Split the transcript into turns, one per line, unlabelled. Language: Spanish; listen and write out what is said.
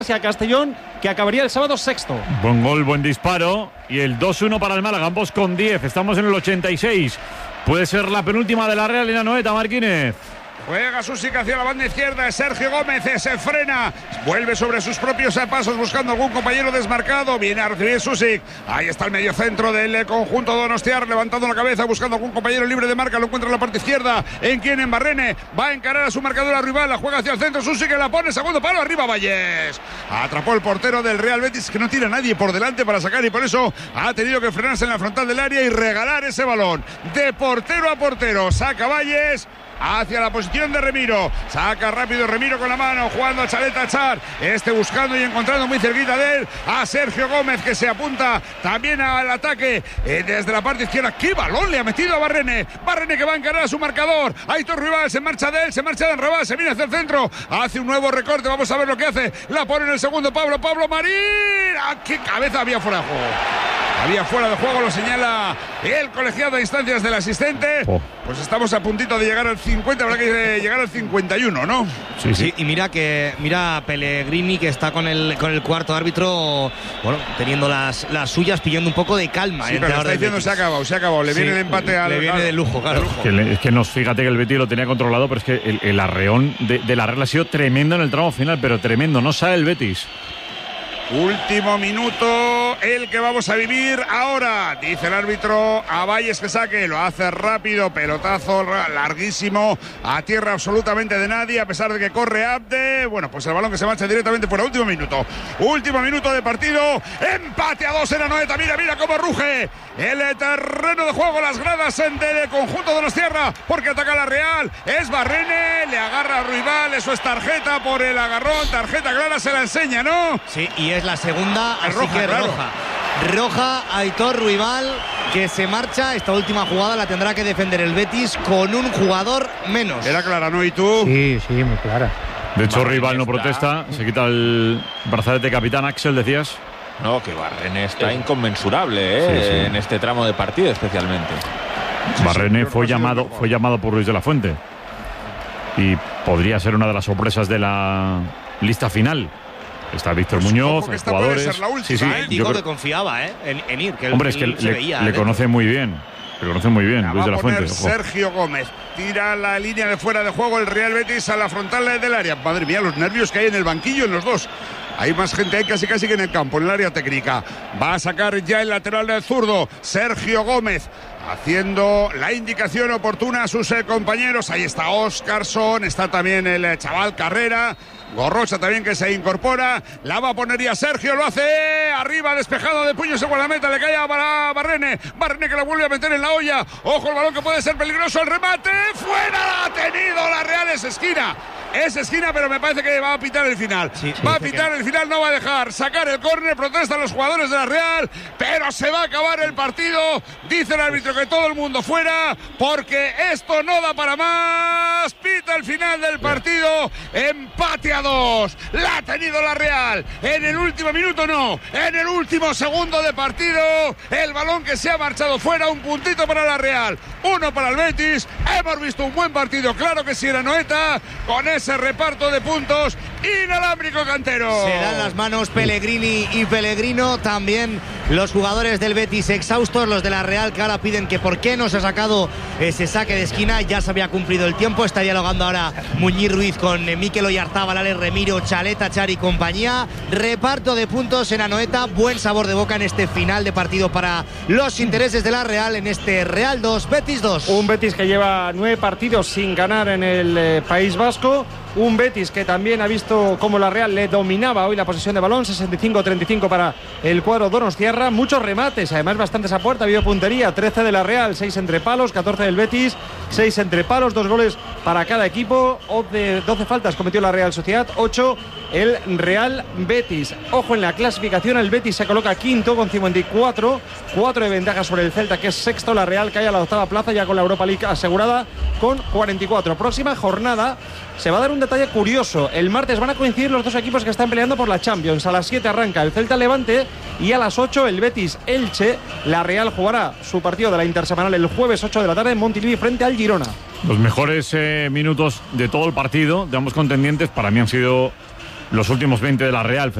hacia Castellón, que acabaría el sábado sexto.
Buen gol, buen disparo. Y el 2-1 para el Málaga, ambos con 10. Estamos en el 86. Puede ser la penúltima de la Real en Anoeta, Marquínez.
Juega Susic hacia la banda izquierda. Sergio Gómez se frena. Vuelve sobre sus propios pasos buscando algún compañero desmarcado. Viene a recibir Susic. Ahí está el mediocentro del conjunto donostiar, levantando la cabeza buscando algún compañero libre de marca. Lo encuentra en la parte izquierda. ¿En quién? En Barrene. Va a encarar a su marcadora rival. La juega hacia el centro. Susic que la pone. Segundo palo. Arriba Valles. Atrapó el portero del Real Betis, que no tira a nadie por delante para sacar, y por eso ha tenido que frenarse en la frontal del área y regalar ese balón. De portero a portero. Saca Valles hacia la posición de Remiro. Saca rápido Remiro con la mano, jugando a Chaleta Char. Buscando y encontrando muy cerquita de él a Sergio Gómez, que se apunta también al ataque desde la parte izquierda. ¡Qué balón le ha metido a Barrene! Barrene que va a encarar a su marcador. Aitor Ruibal se marcha de él, se marcha de Enrabal, se viene hacia el centro. Hace un nuevo recorte, vamos a ver lo que hace. La pone en el segundo Pablo Marín. ¡Ah, qué cabeza! Había fuera de juego. Había fuera de juego, lo señala el colegiado a instancias del asistente. Pues estamos a puntito de llegar al 50, habrá que llegar al 51, ¿no?
Sí. Y mira Pellegrini, que está con el cuarto árbitro, bueno, teniendo las suyas, pidiendo un poco de calma.
Sí, pero está diciendo se ha acabado. Le viene el empate al...
Le viene de lujo, claro.
Es que fíjate que el Betis lo tenía controlado, pero es que el arreón de la Real ha sido tremendo en el tramo final, pero tremendo. No sale el Betis.
Último minuto, el que vamos a vivir ahora. Dice el árbitro a Valles que saque, lo hace rápido, pelotazo larguísimo, a tierra absolutamente de nadie, a pesar de que corre Abde. Bueno, pues el balón que se marcha directamente fuera. Último minuto de partido. Empate a 2 en Anoeta. Mira cómo ruge el terreno de juego, las gradas del conjunto de los Tierra, porque ataca la Real. Es Barrene, le agarra a Ruibal, eso es tarjeta por el agarrón, tarjeta clara, se la enseña, ¿no?
Sí, y es la segunda, así
roja,
que
claro.
Roja a Aitor Ruibal, que se marcha. Esta última jugada la tendrá que defender el Betis con un jugador menos.
Era clara, ¿no? ¿Y tú?
Sí, muy clara.
De hecho, Ruibal no protesta, se quita el brazalete de capitán. Axel, decías.
No, que Barrene está inconmensurable
Sí.
en este tramo de partido, especialmente.
Barrene fue llamado por Luis de la Fuente y podría ser una de las sorpresas de la lista final. Está Víctor Muñoz,
que
jugadores.
puede ser la última,
Digo que confiaba en ir. Que
hombre, es que le conoce muy bien. Le conoce muy bien Luis de la Fuente.
Sergio Gómez tira la línea de fuera de juego el Real Betis a la frontal del área. Madre mía, los nervios que hay en el banquillo en los dos. Hay más gente ahí casi que en el campo, en el área técnica. Va a sacar ya el lateral del zurdo, Sergio Gómez, haciendo la indicación oportuna a sus compañeros. Ahí está Óscarson, está también el chaval Carrera. Gorrocha también, que se incorpora. La va a poner ya Sergio, lo hace arriba, despejado de puños en guardameta. Le cae a Barrene. Barrene que la vuelve a meter en la olla. Ojo el balón que puede ser peligroso. El remate. ¡Fuera! La ha tenido la Real. Es esquina, pero me parece que va a pitar el final. Va a pitar el final, no va a dejar sacar el córner. Protestan los jugadores de la Real, pero se va a acabar el partido. Dice el árbitro que todo el mundo fuera, porque esto no da para más. Pita el final del partido. Empate a 2. La ha tenido la Real. En el último minuto no. En el último segundo de partido. El balón que se ha marchado fuera. Un puntito para la Real. 1 para el Betis. Hemos visto un buen partido. Claro que sí, era Anoeta. Con ese reparto de puntos inalámbrico, Cantero.
Se dan las manos Pellegrini y Pellegrino. También los jugadores del Betis exhaustos. Los de la Real, que ahora piden que por qué no se ha sacado ese saque de esquina. Ya se había cumplido el tiempo. Está dialogando ahora Muñiz Ruiz con Mikel Oyarzábal, Ale Remiro, Chaleta Char y compañía. Reparto de puntos en Anoeta. Buen sabor de boca en este final de partido para los intereses de la Real, en este Real 2, Betis 2.
Un Betis que lleva 9 partidos sin ganar en el País Vasco. Un Betis que también ha visto cómo la Real le dominaba hoy la posesión de balón, 65-35 para el cuadro donostiarra. Muchos remates, además bastantes a puerta, ha habido puntería, 13 de la Real, 6 entre palos, 14 del Betis, 6 entre palos, 2 goles para cada equipo. 12 faltas cometió la Real Sociedad, 8 el Real Betis. Ojo en la clasificación, el Betis se coloca quinto con 54, 4 de ventaja sobre el Celta, que es sexto. La Real cae a la octava plaza, ya con la Europa League asegurada, con 44. Próxima jornada se va a dar un detalle curioso. El martes van a coincidir los dos equipos que están peleando por la Champions. A las 7 arranca el Celta Levante y a las 8 el Betis Elche. La Real jugará su partido de la intersemanal el jueves 8 de la tarde en Montilivi frente al Girona.
Los mejores minutos de todo el partido de ambos contendientes para mí han sido los últimos 20 de la Real.